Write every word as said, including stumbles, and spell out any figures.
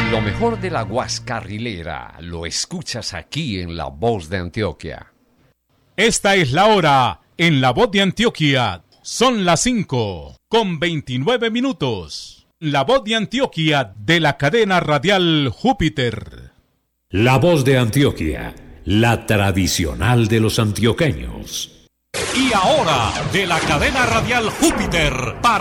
Lo mejor de la guascarrilera lo escuchas aquí en La Voz de Antioquia. Esta es la hora en La Voz de Antioquia. Son las cinco con veintinueve minutos. La Voz de Antioquia de la cadena radial Júpiter. La Voz de Antioquia, la tradicional de los antioqueños. Y ahora, de la cadena radial Júpiter, para